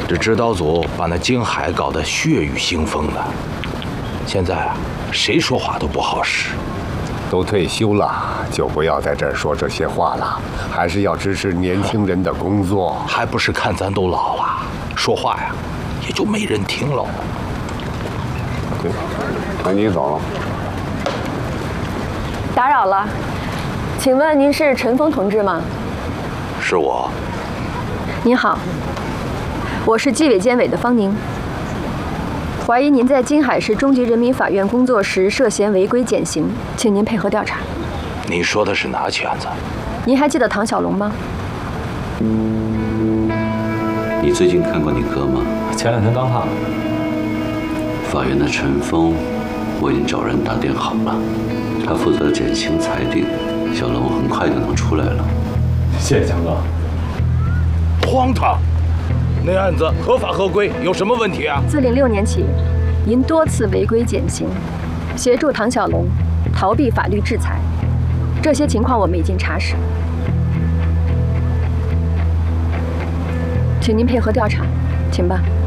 这指导组把那京海搞得血雨腥风的，现在啊，谁说话都不好使。 都退休了，就不要在这儿说这些话了，还是要支持年轻人的工作。 还不是看咱都老了，说话呀，也就没人听喽。 对，那你走了。 打扰了，请问您是陈峰同志吗？ 是我。 您好，我是纪委监委的方宁。怀疑您在京海市中级人民法院工作时涉嫌违规减刑，请您配合调查。 你说的是哪起案子？ 您还记得唐小龙吗？ 你最近看过你哥吗？ 前2天刚看了。 法院的陈峰，我已经找人打点好了，他负责减刑裁定，小龙很快就能出来了。 谢谢强哥。 荒唐！那案子合法合规，有什么问题啊？ 自06年起，您多次违规减刑，协助唐小龙逃避法律制裁，这些情况我们已经查实，请您配合调查，请吧。